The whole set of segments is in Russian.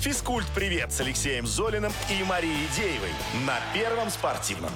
Физкульт-привет с Алексеем Золиным и Марией Деевой на Первом спортивном.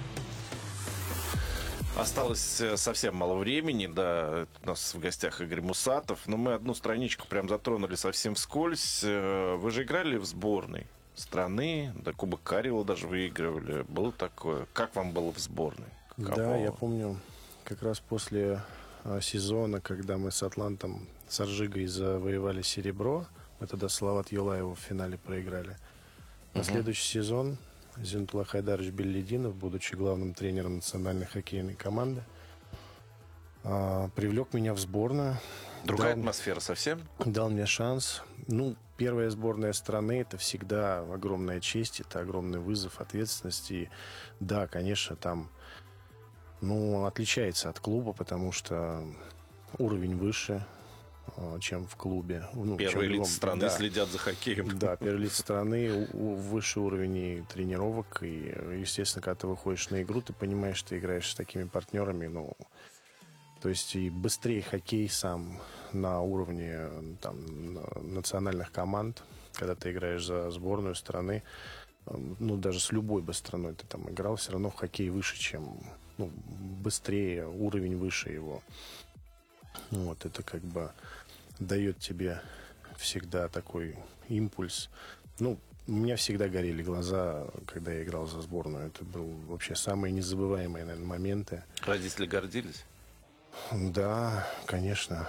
Осталось совсем мало времени, да, у нас в гостях Игорь Мусатов, но мы одну страничку прям затронули совсем вскользь. Вы же играли в сборной страны, да, Кубок Карела даже выигрывали, было такое. Как вам было в сборной? Каково? Да, я помню, как раз после сезона, когда мы с Атлантом, с Аржигой завоевали серебро, мы тогда Салават Юлаеву в финале проиграли. На следующий сезон Зинатулла Хайдарович Беллидинов, будучи главным тренером национальной хоккейной команды, привлек меня в сборную. Другая атмосфера совсем? Дал мне шанс. Первая сборная страны — это всегда огромная честь, это огромный вызов, ответственность. И да, конечно, там отличается от клуба, потому что уровень выше, чем в клубе. Первые лица страны следят за хоккеем. Да, первые лица страны, выше уровень и тренировок. И, естественно, когда ты выходишь на игру, ты понимаешь, что ты играешь с такими партнерами. То есть и быстрее хоккей сам на уровне национальных команд, когда ты играешь за сборную страны. Даже с любой бы страной ты там играл, все равно в хоккей выше, чем быстрее, уровень выше его. Это как бы дает тебе всегда такой импульс. У меня всегда горели глаза, когда я играл за сборную. Это был вообще самые незабываемые, наверное, моменты. Родители гордились? Да, конечно,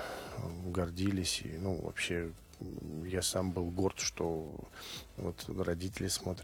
гордились. И, вообще, я сам был горд, что родители смотрят